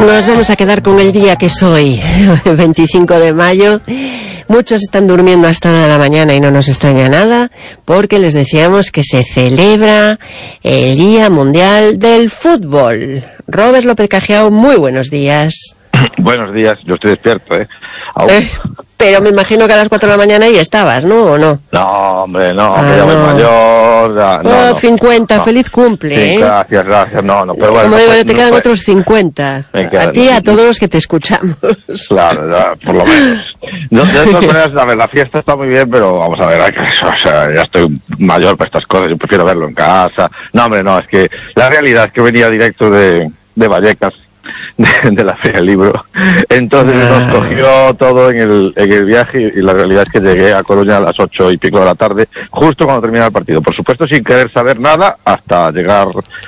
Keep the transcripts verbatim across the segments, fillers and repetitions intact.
nos vamos a quedar con el día que es hoy, veinticinco de mayo. Muchos están durmiendo hasta una de la mañana y no nos extraña nada, porque les decíamos que se celebra el Día Mundial del Fútbol. Robert López Cajiao, muy buenos días. Buenos días, yo estoy despierto, ¿eh? Aún. eh pero me imagino que a las cuatro de la mañana ahí estabas, ¿no? ¿O no? No, hombre, no, ah, que ya voy no. mayor. Ya, no, oh, no, cincuenta, no. feliz cumple, sí, ¿eh? gracias, gracias, no, no, pero bueno. Como no digo, fue, te no quedan fue. otros cincuenta. Quedan, a ti y a no, todos los que te escuchamos. Claro, ya, por lo menos. No, de todas maneras, a ver, la fiesta está muy bien, pero vamos a ver, hay que, o sea, ya estoy mayor para estas cosas, yo prefiero verlo en casa. No, hombre, no, es que la realidad es que venía directo de, de Vallecas. De, de la Feria del Libro, entonces ah. nos cogió todo en el, en el viaje y la realidad es que llegué a Coruña a las ocho y pico de la tarde, justo cuando terminaba el partido, por supuesto sin querer saber nada hasta llegar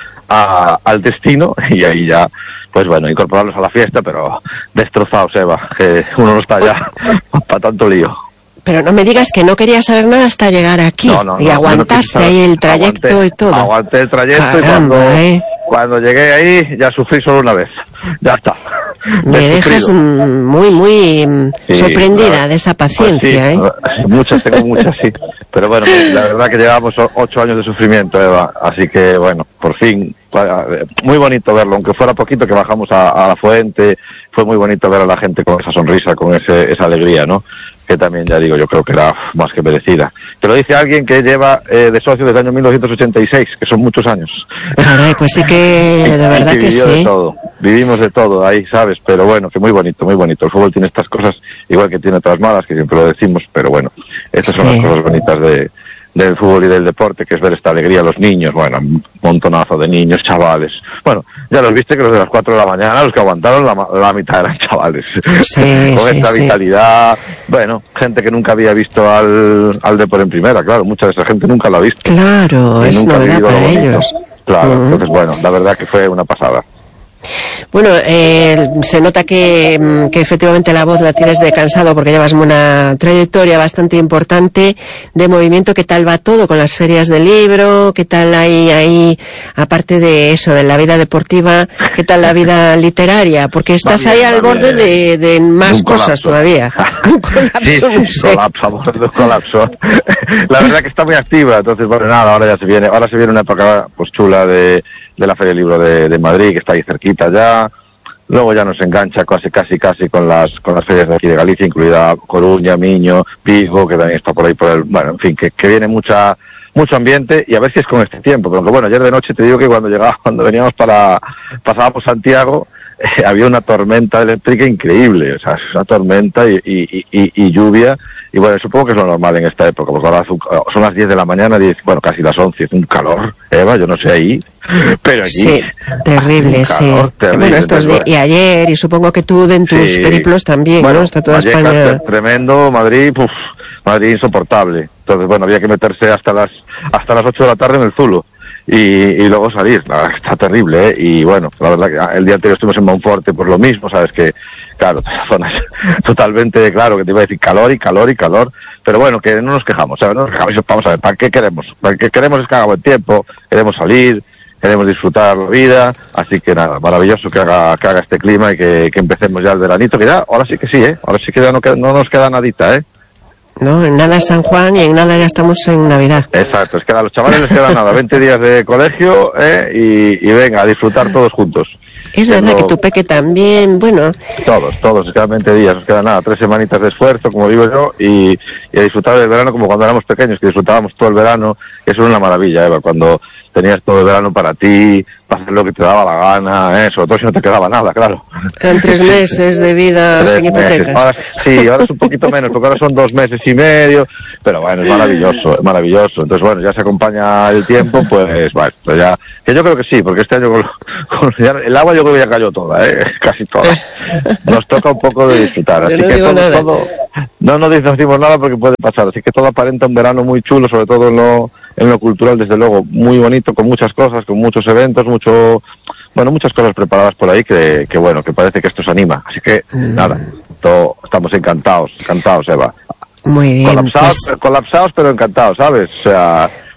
a, al destino y ahí ya, pues bueno, incorporarlos a la fiesta, pero destrozados, Eva, que uno no está ya para tanto lío. Pero no me digas que no querías saber nada hasta llegar aquí. No, no, y no, aguantaste no ahí el trayecto aguanté, y todo. Aguanté el trayecto. Caramba, y cuando, ¿eh? cuando llegué ahí ya sufrí solo una vez. Ya está. Me dejas muy, muy sí, sorprendida claro. de esa paciencia, pues sí, ¿eh? Muchas, tengo muchas, sí. Pero bueno, la verdad que llevamos ocho años de sufrimiento, Eva. Así que bueno, por fin, muy bonito verlo, aunque fuera poquito que bajamos a, a la fuente, fue muy bonito ver a la gente con esa sonrisa, con ese, esa alegría, ¿no? Que también, ya digo, yo creo que era más que merecida. Te lo dice alguien que lleva eh, de socio desde el año mil novecientos ochenta y seis, que son muchos años. Caray, pues sí que, de verdad que, que sí. De todo. Vivimos de todo ahí, ¿sabes? Pero bueno, que muy bonito, muy bonito. El fútbol tiene estas cosas, igual que tiene otras malas, que siempre lo decimos, pero bueno, estas sí. son las cosas bonitas de... del fútbol y del deporte, que es ver esta alegría a los niños, bueno, un montonazo de niños, chavales. Bueno, ya los viste que los de las cuatro de la mañana, los que aguantaron, la, la mitad eran chavales. Sí, con sí, esta sí. vitalidad, bueno, gente que nunca había visto al, al deporte en primera, claro, mucha de esa gente nunca lo ha visto. Claro, es novedad para ellos. Claro, uh-huh. Entonces bueno, la verdad que fue una pasada. Bueno, eh, se nota que, que efectivamente la voz la tienes de cansado porque llevas una trayectoria bastante importante de movimiento. ¿Qué tal va todo con las ferias del libro? ¿Qué tal hay ahí, aparte de eso, de la vida deportiva, qué tal la vida literaria? Porque estás bien, ahí al borde de, de más un cosas colapso. Todavía. Un colapso, sí, sí, no sé. colapso, amor, un colapso. La verdad que está muy activa, entonces bueno, nada, ahora ya se viene, ahora se viene una época pues chula de de la Feria del Libro de, de Madrid, que está ahí cerquita ya. Luego ya nos engancha casi, casi, casi con las con las ferias de aquí de Galicia, incluida Coruña, Miño, Vigo, que también está por ahí por el... Bueno, en fin, que, que viene mucha mucho ambiente y a ver si es con este tiempo. Pero bueno, ayer de noche te digo que cuando llegaba, cuando veníamos para... pasábamos Santiago, eh, había una tormenta eléctrica increíble, o sea, una tormenta y, y, y, y lluvia. Y bueno, supongo que es lo normal en esta época, porque ahora son las diez de la mañana, diez, bueno, casi las once, es un calor, Eva, yo no sé ahí, pero allí... Sí, terrible, sí. Terrible, bueno, estos de, y ayer, y supongo que tú en tus sí. periplos también, bueno, ¿no? Está toda Vallecas, España... tremendo, Madrid, uf, Madrid insoportable. Entonces, bueno, había que meterse hasta las hasta las ocho de la tarde en el Zulo. Y, y luego salir, la verdad, está terrible, ¿eh? Y bueno, la verdad que el día anterior estuvimos en Monforte por lo mismo, sabes que, claro, zonas totalmente, claro, que te iba a decir calor y calor y calor, pero bueno, que no nos quejamos, ¿sabes? No nos quejamos, vamos a ver, ¿para qué queremos? Para qué queremos es que haga buen tiempo, queremos salir, queremos disfrutar la vida, así que nada, maravilloso que haga, que haga este clima y que, que empecemos ya el veranito, que ya, ahora sí que sí, ¿eh? Ahora sí que ya no, queda, no nos queda nadita, ¿eh? No, en nada es San Juan y en nada ya estamos en Navidad. Exacto, es que a los chavales les queda nada, veinte días de colegio eh, y, y venga, a disfrutar todos juntos. Es verdad Pero, que tu peque también, bueno... Todos, todos, nos quedan veinte días, nos quedan nada, tres semanitas de esfuerzo, como digo yo, y, y a disfrutar del verano como cuando éramos pequeños, que disfrutábamos todo el verano, eso era una maravilla, Eva, cuando tenías todo el verano para ti, para hacer lo que te daba la gana, eh, sobre todo si no te quedaba nada, claro. Eran tres meses de vida sin hipotecas. Ahora, sí, ahora es un poquito menos, porque ahora son dos meses y medio, pero bueno, es maravilloso, es maravilloso. Entonces, bueno, ya se acompaña el tiempo, pues, bueno, pues ya, que yo creo que sí, porque este año con, con ya, el agua yo creo que ya cayó toda, eh, casi toda. Nos toca un poco de disfrutar, así no que todo, nada. todo, no nos decimos nada porque puede pasar, así que todo aparenta un verano muy chulo, sobre todo en lo, en lo cultural, desde luego, muy bonito, con muchas cosas, con muchos eventos, mucho, bueno, muchas cosas preparadas por ahí que, que bueno, que parece que esto se anima. Así que, mm. nada, todo, estamos encantados, encantados, Eva. Muy bien. Colapsados, pues... colapsados, pero encantados, ¿sabes? O sea,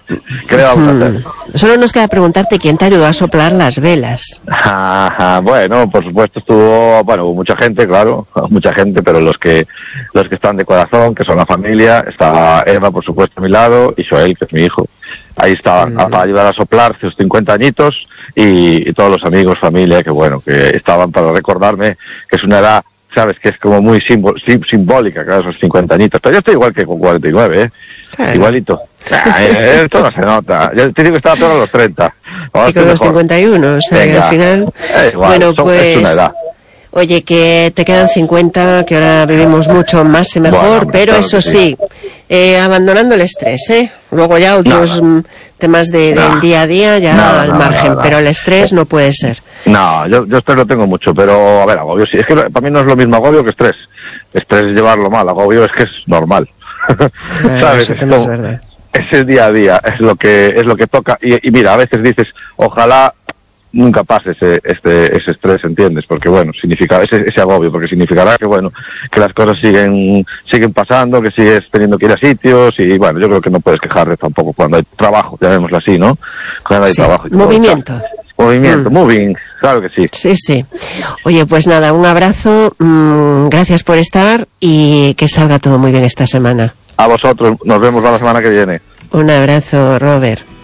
¿Qué le vamos a hacer? Solo nos queda preguntarte quién te ayudó a soplar las velas. Ajá, bueno, por supuesto estuvo, bueno, hubo mucha gente, claro, mucha gente, pero los que los que están de corazón, que son la familia, estaba Eva, por supuesto, a mi lado, y Joel, que es mi hijo. Ahí estaban, mm. para ayudar a soplar sus cincuenta añitos, y, y todos los amigos, familia, que bueno, que estaban para recordarme que es una edad, sabes, que es como muy simbó sim simbólica, claro, esos cincuenta añitos. Pero yo estoy igual que con cuarenta y nueve, ¿eh? Claro. Igualito. Eh, esto no se nota. Yo te digo que estaba peor a los treinta. Ahora y con los cincuenta y uno, o sea, que al final... Eh, igual, bueno, son, pues... es una edad. Oye, que te quedan cincuenta, que ahora vivimos mucho más y mejor, bueno, pero claro eso sí, sí eh, abandonando el estrés, ¿eh? Luego ya otros no, no. temas de, no. del día a día ya no, al margen, no, no, pero el estrés no puede ser. No, yo, yo estrés lo tengo mucho, pero a ver, agobio sí. Es que para mí no es lo mismo agobio que estrés. Estrés es llevarlo mal, agobio es que es normal. Claro, ¿sabes? Eso es verdad. Es el día a día, es lo que es lo que toca. Y, y mira, a veces dices, ojalá nunca pase ese, este, ese estrés, ¿entiendes? Porque bueno, significa ese, ese agobio, porque significará que bueno, que las cosas siguen, siguen pasando, que sigues teniendo que ir a sitios y bueno, yo creo que no puedes quejarte tampoco cuando hay trabajo, llamémoslo así, ¿no? Cuando hay sí, trabajo. Y movimiento. Todo, movimiento, mm. moving, claro que sí. Sí, sí. Oye, pues nada, un abrazo, mmm, gracias por estar y que salga todo muy bien esta semana. A vosotros, nos vemos la semana que viene. Un abrazo, Robert.